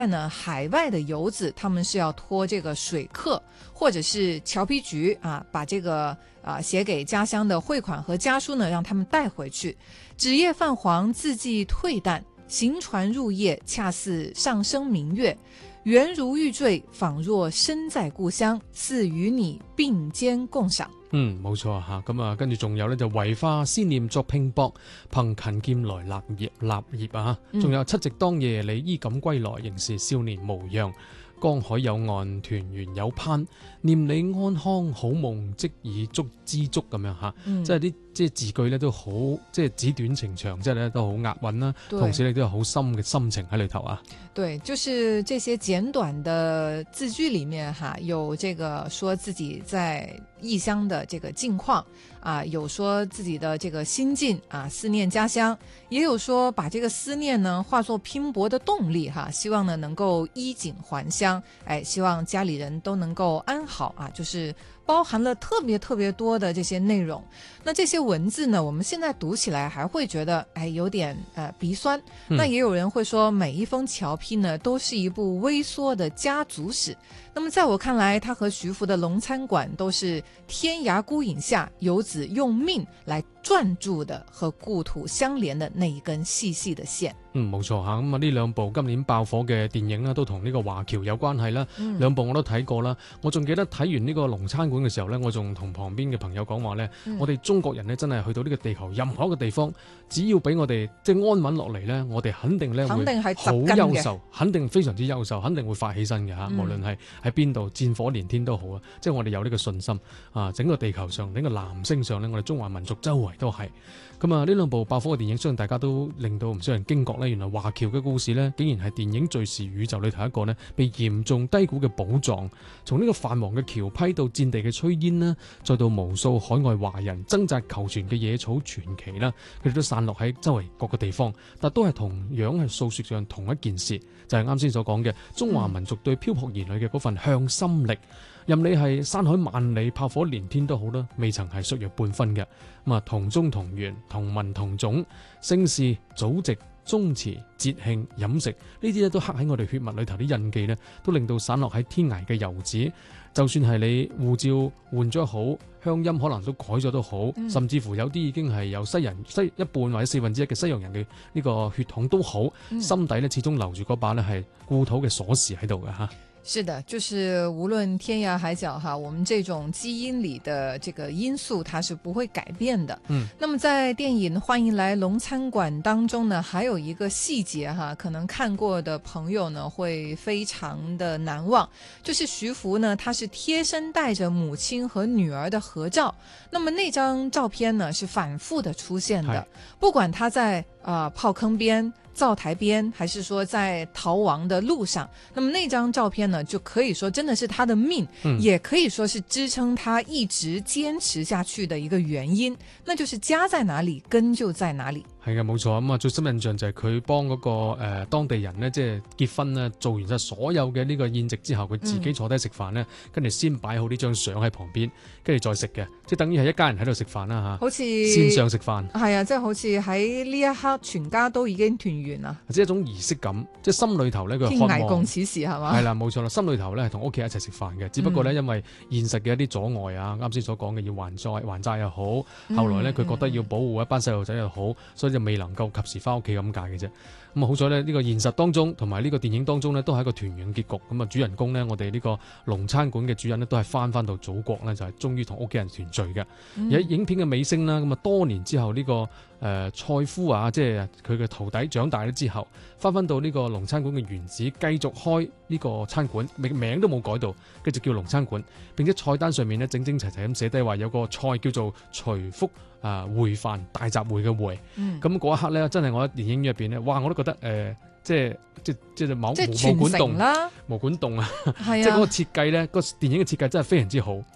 呢，海外的游子他们是要托这个水客或者是侨批局啊，把这个写给家乡的汇款和家书呢，让他们带回去。纸页泛黄，字迹退淡，行船入夜，恰似上升明月，圆如玉坠，仿若身在故鄉，似與你並肩共賞。 冇錯嚇，咁啊，跟住仲有咧就為花思念作拼搏，憑勤儉來立業啊，仲有七夕當夜你衣錦歸來，仍是少年模樣。江海有岸，團圓有攀，念你安康好夢，即已足知足咁樣嚇，即係啲即係字句咧都好，即係紙短情長，即係咧都好押韻啦，同時你都有好深嘅心情喺裏頭啊。 對，就是這些簡短的字句裡面哈，有這個說自己在異鄉的這個近況啊，有說自己的這個心境啊，思念家鄉，也有說把這個思念呢化作拼搏的動力哈，希望呢能夠衣錦還鄉，希望家裡人都能夠安好啊，就是包含了特別多的這些內容。那這些文字呢，我們現在讀起來還會覺得有點鼻酸。那也有人會說，每一封僑批呢都是一部微縮的家族史。那麼在我看來，他和徐福的龍餐館都是天涯孤影下游子用命來攥住的和故土相連的那一根細細的線。 冇錯嚇，咁啊呢兩部今年爆火嘅電影啦，都同呢個華僑有關係啦。兩部我都睇過啦。我仲記得睇完呢個龍餐館嘅時候呢，我仲同旁邊嘅朋友講話呢，我哋中國人呢真係去到呢個地球任何一個地方，只要俾我哋即係安穩落嚟呢，我哋肯定呢會好優秀，肯定非常之優秀，肯定會發起身嘅嚇。無論係喺邊度戰火連天都好啊，即係我哋有呢個信心啊！整個地球上，整個藍星上呢，我哋中華民族周圍都係。咁啊，呢兩部爆火嘅電影，相信大家都令到唔少人驚覺呢，原來華僑嘅故事呢，竟然係電影敘事宇宙裏頭一個呢被嚴重低估嘅寶藏。從呢個泛黃嘅僑批到戰地嘅炊煙啦，再到無數海外華人掙扎求存嘅野草傳奇啦，佢哋都散落喺周圍各個地方，但都係同樣係訴說上同一件事，就係啱先所講嘅中華民族對漂泊兒女嘅嗰份向心力。任你係山海萬里、炮火連天都好啦，未曾係削弱半分嘅。咁啊，同宗同源、同文同種，姓氏、祖籍、宗祠、節慶、飲食呢啲咧都刻喺我哋血脈裏頭，啲印記呢都令到散落喺天涯嘅遊子，就算係你護照換咗好，鄉音可能都改咗都好，甚至乎有啲已經係有西一半或者1/4嘅西洋人嘅呢個血統都好，心底呢始終留住嗰把呢係故土嘅鎖匙喺度嘅嚇。 是的，就是無論天涯海角哈，我們這種基因裏的這個因素它是不會改變的。那麼在電影《歡迎來龍餐館》當中呢，還有一個細節哈，可能看過的朋友呢會非常的難忘，就是徐福呢，他是貼身帶着母親和女兒的合照。那麼那張照片呢是反覆的出現的，不管他在炮坑邊、灶台邊，還是說在逃亡的路上，那麼那張照片呢就可以說真的是他的命，也可以說是支撐他一直堅持下去的一個原因，那就是家在哪裡，根就在哪裡。 係嘅，冇錯。咁啊，最深印象就係佢幫嗰個當地人呢，即係結婚呢，做完晒所有嘅呢個宴席之後，佢自己坐低食飯呢，跟住先擺好呢張相喺旁邊，跟住再食嘅，即係等於係一家人喺度食飯啦嚇。好似線上食飯，係啊，即係好似喺呢一刻全家都已經團圓啦， 即係一種儀式感，即係心裏頭呢，佢渴望天涯共此時係嘛？ 係啦，冇錯啦，心裏頭呢係同屋企一齊食飯嘅，只不過呢，因為現實嘅一啲阻礙啊，啱先所講嘅要還債又好，後來呢，佢覺得要保護一班細路仔又好，所以就未能夠及時翻屋企咁解嘅啫。咁啊好彩呢，呢個現實當中同埋呢個電影當中呢，都係一個團圓結局。咁啊主人公呢，我哋呢個龍餐館嘅主人呢，都係翻到祖國呢，就係終於同屋企人團聚嘅。而喺影片嘅尾聲啦，咁啊多年之後呢個蔡夫啊，即係佢嘅徒弟長大咗之後，翻到呢個龍餐館嘅原址，繼續開呢個餐館，名都冇改到，跟住叫龍餐館。並且菜單上面呢，整整齊齊咁寫低話有個菜叫做徐福會飯大集會嘅會。咁嗰一刻呢，真係我喺電影院入邊呢，哇！我都覺得即係毛管動啦，毛管動啊，即係嗰個設計呢，個電影嘅設計真係非常之好。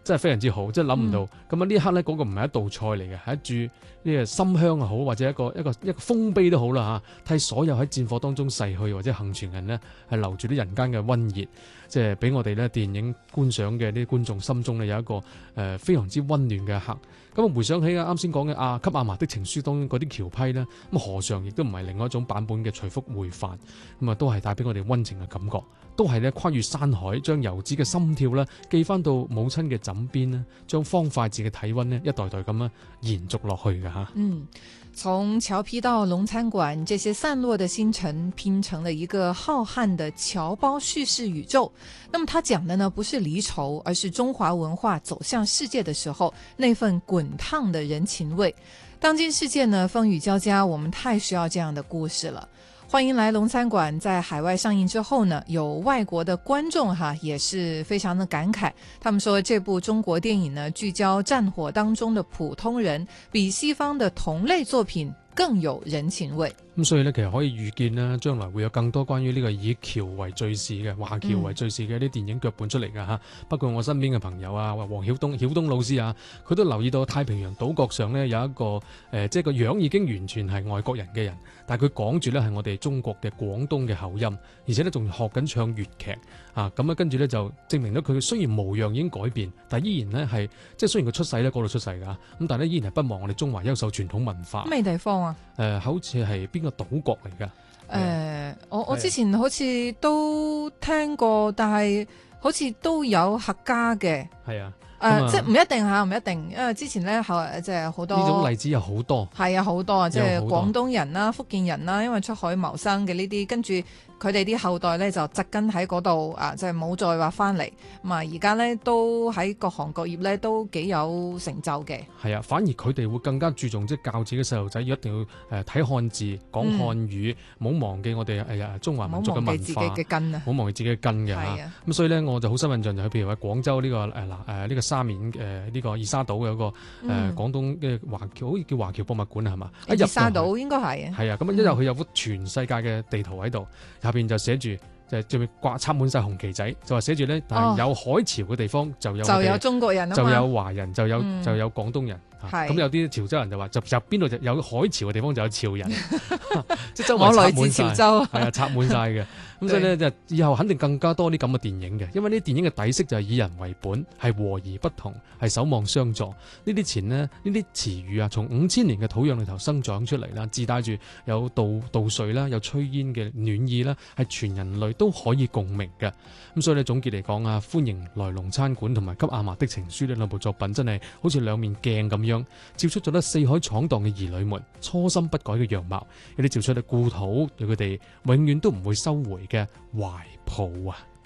真係非常之好，即係諗唔到。咁啊呢一刻咧，嗰個唔係一道菜嚟嘅，係一注呢個心香啊好，或者一個豐碑都好啦嚇，替所有喺戰火當中逝去或者幸存人呢，係留住啲人間嘅溫熱，即係俾我哋咧電影觀賞嘅啲觀眾心中咧有一個非常之溫暖嘅一刻。咁啊回想起啱先講嘅給阿嫲的情書當中嗰啲橋批咧，咁何嘗亦都唔係另外一種版本嘅徐福會飯，咁啊都係帶俾我哋溫情嘅感覺，都係咧跨越山海，將遊子嘅心跳咧寄翻到母親嘅枕邊咧，將方塊字嘅體溫咧一代代咁樣延續落去嘅嚇。 從橋批到龍餐館，這些散落的星辰拼成了一個浩瀚的僑胞敘事宇宙。那麼它講的呢，不是離愁，而是中華文化走向世界的時候那份滾燙的人情味。當今世界呢，風雨交加，我們太需要這樣的故事了。歡迎來龍餐館，在海外上映之後呢，有外國的觀眾也是非常的感慨。他們說這部中國電影呢，聚焦戰火當中的普通人，比西方的同類作品更有人情味。 咁所以咧，其實可以預見啦，將來會有更多關於呢個以僑為敘事嘅華僑為敘事嘅一啲電影腳本出嚟㗎嚇。包括我身邊嘅朋友啊，黃曉東老師啊，佢都留意到太平洋島國上呢有一個即係個樣已經完全係外國人嘅人，但係佢講住咧係我哋中國嘅廣東嘅口音，而且咧仲學緊唱粵劇啊。咁啊跟住咧就證明咗佢雖然模樣已經改變，但係依然呢係即係雖然佢出世咧嗰度出世㗎，咁但係咧依然係不忘我哋中華優秀傳統文化。 咩地方啊？ 好似係邊個島國嚟㗎？ 我之前好似都聽過，但係好似都有客家嘅。 係啊。 即係唔一定嚇，唔一定，因為之前咧即係好多呢種例子有好多， 係啊好多啊，即係廣東人啦、福建人啦，因為出海謀生嘅呢啲，跟住佢哋啲後代咧就紮根喺嗰度啊，即係冇再話翻嚟。咁啊，而家咧都喺各行各業咧都幾有成就嘅。係啊，反而佢哋會更加注重即係教自己嘅細路仔，一定要睇漢字、講漢語，唔好忘記我哋中華民族嘅文化，唔好忘記自己嘅根啊，唔好忘記自己嘅根嘅嚇。咁所以咧，我就好深印象就係譬如話廣州呢個呢個沙面呢個二沙島有個廣東嘅華僑，好似叫華僑博物館係嘛？ 二沙島應該係係啊，咁一入去有幅全世界嘅地圖喺度，下邊就寫住就上面掛插滿晒紅旗仔，就話寫住咧，有海潮嘅地方就有中國人啊嘛， 就有華人，就有廣東人。咁有啲潮州人就話就邊度就有海潮嘅地方就有潮人，即係周圍插滿晒，係啊，插滿晒嘅。咁所以咧就以後肯定更加多啲咁嘅電影嘅，因為呢啲電影嘅底色就係以人為本，係和而不同，係守望相助。呢啲呢啲詞語啊，從5000年嘅土壤裏頭生長出嚟啦，自帶住有稻穗啦，有炊煙嘅暖意啦，係全人類都可以共鳴嘅。咁所以咧總結嚟講啊，歡迎來龍餐館同埋給阿嫲的情書呢兩部作品，真係好似兩面鏡咁樣，照出咗咧四海闖蕩嘅兒女們初心不改嘅樣貌，有啲照出咧故土對佢哋永遠都唔會收回嘅懷抱啊！